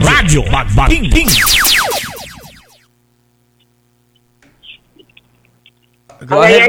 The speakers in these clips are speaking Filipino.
Radyo Magbating. Go ahead,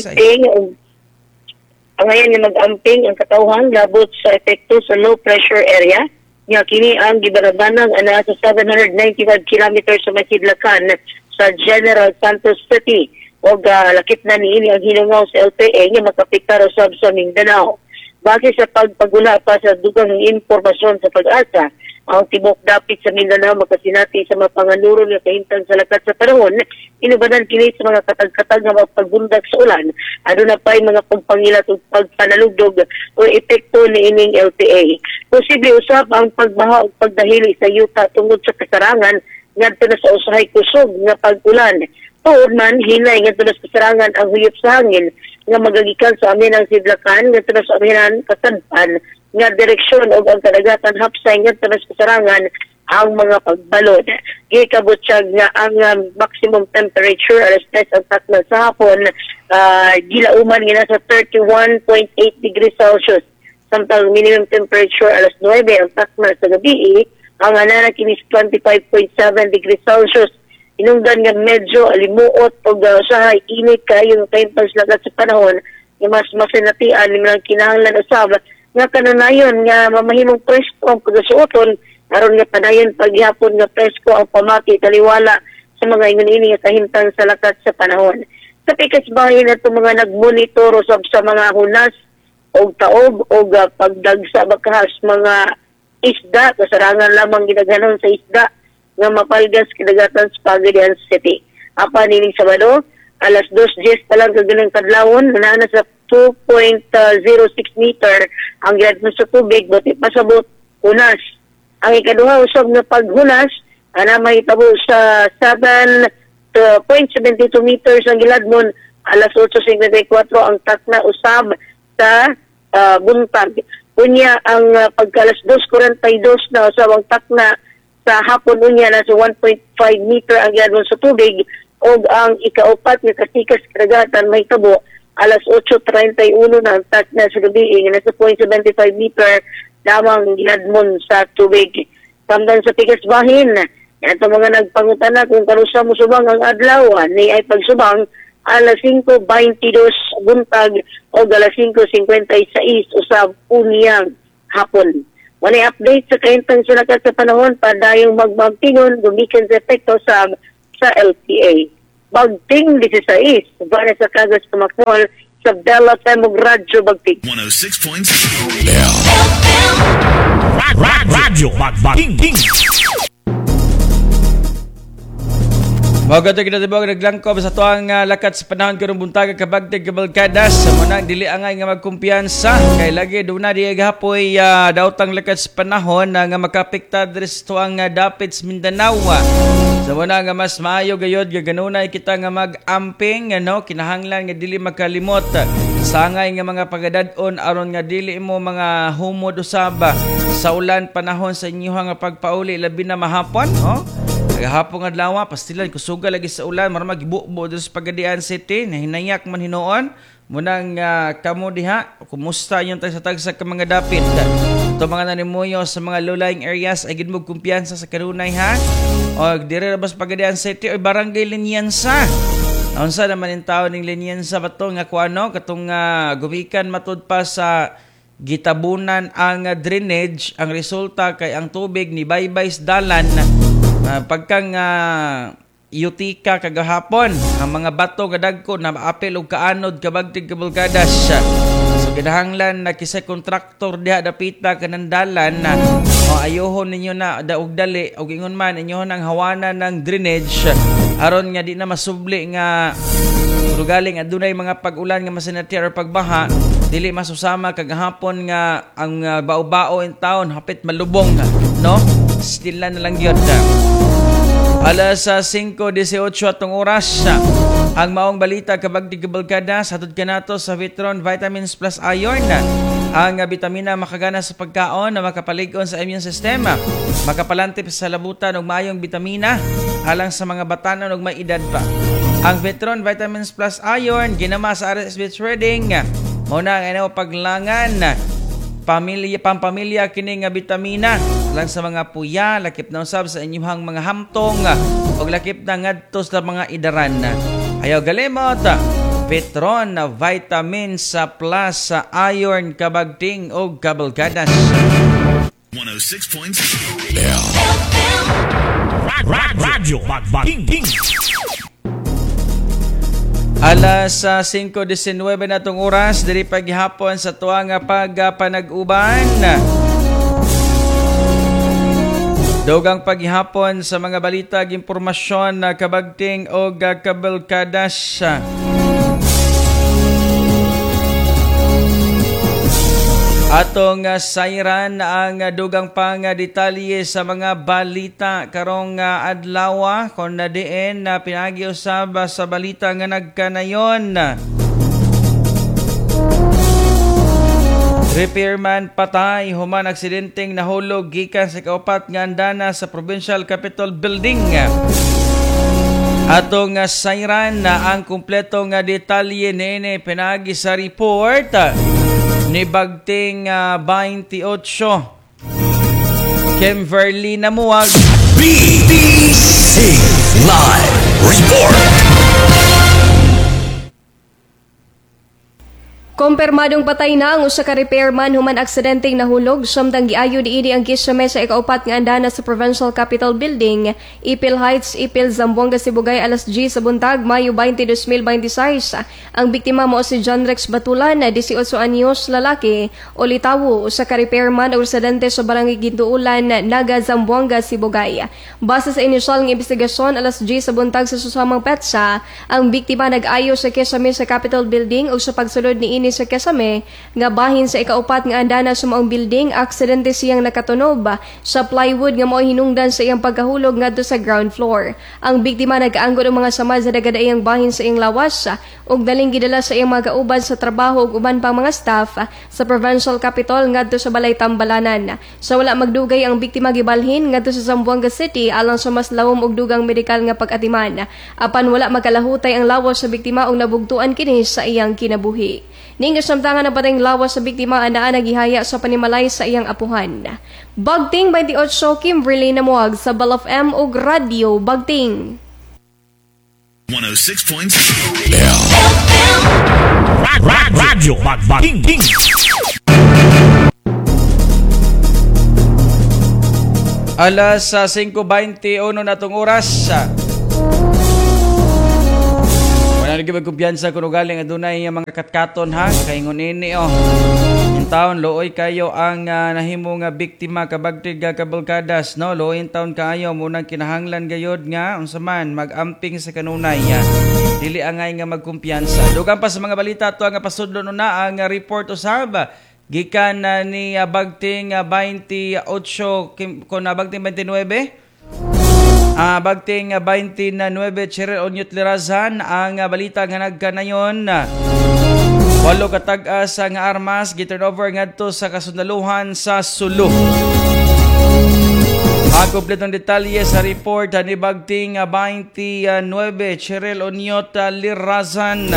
ang ngayon yung mag-amping ang katawhan labot sa epekto sa low pressure area. Nga kini ang gibarabanang ana sa 795 kilometers sa Masidlakan sa General Santos City. O lakip na niini ang hinungaw sa LPA nga makapiktar usab sa Mindanao. Base sa pagpagula pa sa dugang impormasyon sa pag-asa, ang tibok dapit sa Mindanao makasinati sa mga panganuro nga kahimtang sa lakat sa panahon, inubanan kini sa mga katag-katag nga magbundak sa ulan, aduna pay mga pagpangilat ug pagpanalugdog o epekto ni ining LPA. Posible usab ang pagbaha ug pagdahili sa yuta tungod sa kasarangan ngadto na sa usahay kusog nga pag-ulan. Tuod man hinay ngadto na sa kasarangan ang huyop sa hangin nga magagikan sa amin ang Sidlakan ngadto na sa aminan kasadpan nga direksyon o ang kadagatan hapsay nga tanas kasarangan ang mga pagbalod. Gikabot siya nga ang maximum temperature alas 10 ang takna sa hapon, gilauman nga nasa 31.8 degrees Celsius. Samtang minimum temperature alas 9 ang takna sa gabi, ang anana kinis 25.7 degrees Celsius. Inungdan nga medyo alimuot o usahay init kayo ng kayong lagat sa panahon nga mas masinatian ng kinahanglan usab nga kananayon nga mamahimong presko ang pagsuoton aron nga padayon paghapon nga presko ang pamati taliwala sa mga ingon-ini nga kahimtang sa lakat sa panahon. Sa pikasbahin nato mga nagmonitor usab sa mga hunas o taob o pagdagsa bakahas mga isda kasarangan lamang ginaghanon sa isda nga mapalgas kidagatan sa Pagadian City. Apan nining Sabado alas 2:10 pa lang kagalang kadlawon na sa 2.06 meter ang gilad sa tubig buti pasabot hunas. Ang ikaduha usab na paghunas ana mahitabo sa 7.72 meters ang giladmon alas 8:54 ang takna usab sa buntag. Unya ang pagkalas 2:42 na usab ang takna sa hapon unya na sa 1.5 meter ang giladmon sa tubig o ang ikaupat nga kasikas kadagatan mahitabo alas 8:31 na ang takna sa gabi nga nasa 0.75 meter lamang giladmon sa tubig. Samtang sa pikasbahin, ito mga nagpangutana kung karusa mo subang ang adlaw, ni ay pagsubang alas 5:22 buntag o alas 5:56 usab unyang hapon. Walay update sa kahintang sulakat sa panahon padayong magmagtingon gumikan sa epekto sa LPA. Bagting 16, bana sa Kagas Tumakmol sa Bella Temog Radyo Bagting. 106.7 Radyo Magbating. Mga gato kinatibog naglangkob sa tuang lakat sa panahon karong buntaga kabagtig kabalkadas sa munang dili angay nga magkumpiyansa kay lagi duna di gapoy daotang lakat sa panahon nga makapekta diri sa tuang dapit sa Mindanao. Sa muna nga mas maayo gayod nga ganunay kita nga mag-amping kinahanglan nga dili makalimot sangay nga mga pagadadon aron nga dili mo mga humod usab sa ulan panahon sa inyong nga pagpauli labi na mahapon Gahapon nga adlaw pastilan kusuga lagi sa ulan mara magibubo dito sa Pagadian City na hinayak man hinuon munang kamo diha kumusta yung tagsa ka mga dapit ito mga nanimuyo sa mga low-lying areas ay gid mo kumpiyansa sa kanunay ha o dire ra sa Pagadian City o barangay Linyansa unsa naman in tawo ning Linyansa bato nga kuano katong gumikan matud pa sa gitabunan ang drainage ang resulta kay ang tubig ni baybay sa dalan pagkang yutika kagahapon ang mga bato kadagko na maapil og kaanod kabagtig kabulkadas so kinahanglan na kisay kontraktor diha dapita kanang dalan o ayohon ninyo na daog dali og ingon man inyo nang hawanan ng drainage aron nga di na masubli nga galing adunay mga pag-ulan nga masinati or pagbaha dili masusama kagahapon nga ang bao-bao in town hapit malubong still na lang gyud alas 5:18 atong oras ang maong balita kabagdig kabalkada satud kanato sa Vitron Vitamins Plus Iron ang bitamina makagana sa pagkaon na makapalig-on sa immune system makapalantip sa labutan og maayong bitamina alang sa mga batanon og may edad pa ang Vitron Vitamins Plus Iron ginama sa RSB Trading mao na ang paglangan pampamilya kini nga bitamina lang sa mga puya, lakip na usab sa inyong mga hamtong o lakip na ngadto sa mga idaran. Ayaw galimot, Petron na vitamins sa plus sa iron, kabagting o kabalkadas. 106.7 Radyo Bagbaking. Alas 5:19 na itong oras, diri paghihapon sa tuwang pagpanag-uban. Dogang paghihapon sa mga balita ag impormasyon na kabagting o kabalkadas. Atong sayran ang dugang pang detalye sa mga balita karong adlaw kon na diin na pinagiusab sa balita nga nagkanayon. Repairman patay human aksidenteng nahulog gikan sa kaupat nga andana sa Provincial Capitol Building. Atong sayran na ang kumpleto nga detalye nini pinagi sa report ni bagting 28. Kimberly Namuwag, BBC Live Report. Kumpirmadong patay na ang usa ka repairman human aksidenteng nahulog samtang giayo diini ang kisame sa ikaupat nga andana sa Provincial Capitol Building, Ipil Heights, Ipil, Zamboanga, Sibugay, alas 10 sa buntag, Mayo 20, 2026. Ang biktima mo si John Rex Batulan, 18 anyos, lalaki, o Litawo, usa ka repairman o residente sa Barangay Gintuulan, Naga, Zamboanga, Sibugay. Base sa inisyal ng investigasyon, alas 10 sa buntag sa susamang petsa, ang biktima nag-ayo sa kisame sa Capitol Building o sa pagsulod niini sa kasame nga bahin sa ikaupat nga andana sa maong building, aksidente siyang nakatunob sa plywood nga mao hinungdan sa iyang pagkahulog ngadto sa ground floor. Ang biktima nag-anggod og mga samad sa dagadayang bahin sa iyang lawas ug daling gidala sa iyang mga kauban sa trabaho ug uban pang mga staff sa Provincial Capitol ngadto sa Balay Tambalanan. Sa wala magdugay ang biktima gibalhin ngadto sa Zamboanga City alang sa mas lawom ug dugang medikal nga pag-atiman. Apan wala makalahutay ang lawas sa biktima ug nabugtuan kini sa iyang kinabuhi. Ning samtangan na patayng lawas sa biktima anaa nagihaya sa panimalay sa iyang apuhan. Bagting 28 Kimberly Namuwag sa Bal of M ug Radyo Bagting. 106.7 Radyo Bagbaking. Alas 5:21 na itong oras. Wala naging magkumpiyansa kung galing adunay mga katkaton ha. Kay ngunini in taon looy kayo ang nahimo nga biktima kabagtig kabalkadas no. Looy in taon kayo munang kinahanglan gayod nga unsa man mag-amping sa kanunay. Dili angay nga magkumpiyansa. Dugang pa sa mga balita to nga pasudlo na ang report usab gikan ni bagting 28 kon bagting 29. Bagting 29 Cheryl Onyot Lirazan ang balita nga nagkanayon. 8 katag-as nga armas giturnover ngadto sa kasundaluhan sa Sulu. Ang kompletong detalye sa report ni bagting 29 Cheryl Onyot Lirazan.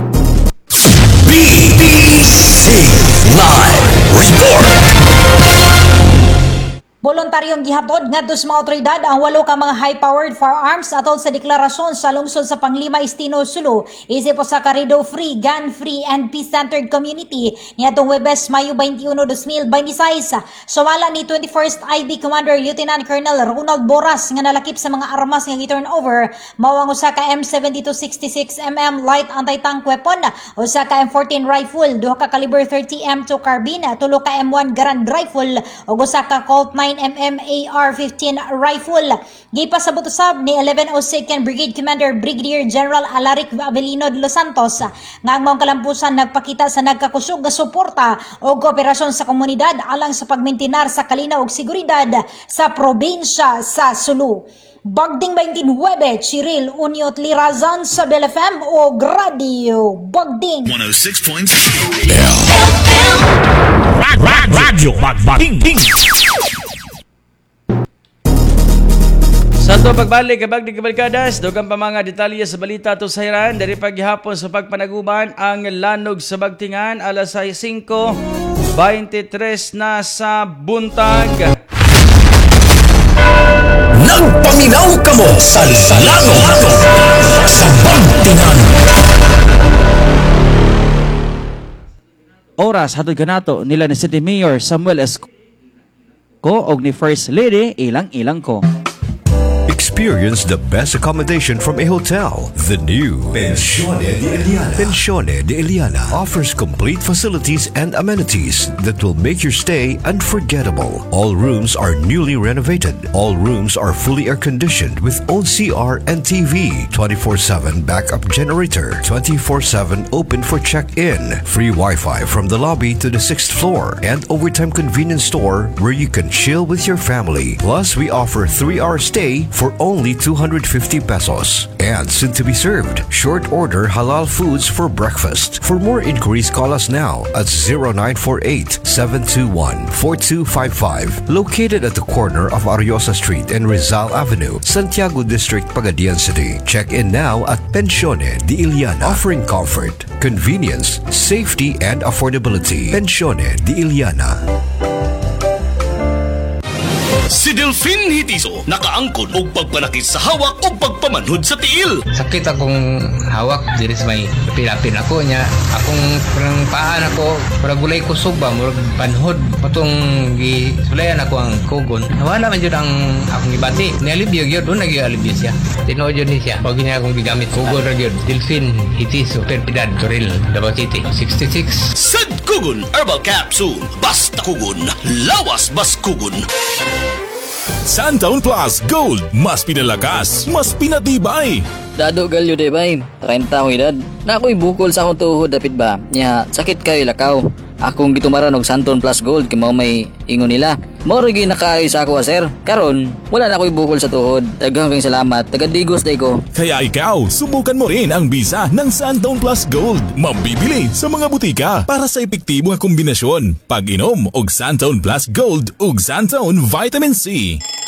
BBC Live Report. Voluntaryong gihatod ngadto sa mga otoridad ang 8 ka mga high-powered firearms atol sa deklarasyon sa lungsod sa Panglima Estino, Sulu isip sa Karido-free, gun-free and peace-centered community niadtong Huwebes, Mayo 21, 2026. Sumala ni 21st IB Commander Lieutenant Colonel Ronald Boras nga nalakip sa mga armas nga gi-turnover mao ang usa ka M7266mm light anti-tank weapon, usa ka M14 rifle, 2 ka caliber 30 M2 carbine, 3 ka M1 Garand rifle ug usa ka Colt 9mm AR-15 rifle. Gipasabot usab ni 1102nd Brigade Commander Brigadier General Alaric Avelino de Los Santos nga ang maong kalampusan nagpakita sa nagkakusog nga suporta o kooperasyon sa komunidad alang sa pagmintinar sa kalinaw ug seguridad sa probinsya sa Sulu. Bagting 29 Cheryl Onyot Lirazan sa Bel FM o Radio Bagting 106.7 Radyo Bagbaking. Sa ito pagbalik kabag di kabalkadas, dogang pa mga detalye sa balita to sa Iran, dari paghihapon sa pagpanaguban ang lanog sa Bagtingan, alas 5 23 na sa buntag. Nagpaminaw ka mo sa lanong sa Bantingan. Oras hatod kanato nila ni City Mayor Samuel S. Ko og ni First Lady ilang ko. Experience the best accommodation from a hotel. The new Pensione de Eliana. Pensione de Eliana offers complete facilities and amenities that will make your stay unforgettable. All rooms are newly renovated. All rooms are fully air-conditioned with own CR and TV, 24/7 backup generator, 24/7 open for check-in, free Wi-Fi from the lobby to the 6th floor, and overtime convenience store where you can chill with your family. Plus, we offer 3-hour stay for only 250 pesos. And soon to be served, short order halal foods for breakfast. For more inquiries, call us now at 0948-721-4255. Located at the corner of Ariosa Street and Rizal Avenue, Santiago District, Pagadian City. Check in now at Pensione de Eliana, offering comfort, convenience, safety, and affordability. Pensione de Eliana. Si Delfin Hitiso nakaangkon og pagpanakit sa hawak o pagpamanhod sa tiil. Sakit akong hawak, diri sa may pilapin ako niya. Akong parang paan ako, parang gulay kusog ba, murag panhod. Patong gisulayan ako ang kugon. Nawala man yun ang akong ibati. Nialibyo yun, doon nag-ialibyo siya. Tinood yun siya. Pag niya akong gigamit kugon rin yun. Delfin Hitiso, Perpidad, Toril, Davao City, 66. Sad Kugon Herbal Capsule. Basta kugon, lawas bas kugon. Santown Plus Gold, mas pinalakas, mas pinatibay. Dado galyo de bay, 30 akong edad. Na ako'y bukol sa akong tuhod dapit ba. Nya sakit kayo lakaw. Akong gitumaran og Santon Plus Gold kay mao may ingon nila. Mao ri nakaayo sa ako sir. Karon wala na ako'y bukol sa tuhod. Daghang kayong salamat. Tagadigos day ko. Kaya ikaw, subukan mo rin ang bisa ng Santown Plus Gold. Mabibili sa mga butika para sa epektibong kombinasyon. Pag-inom og Santown Plus Gold ug Santown Vitamin C.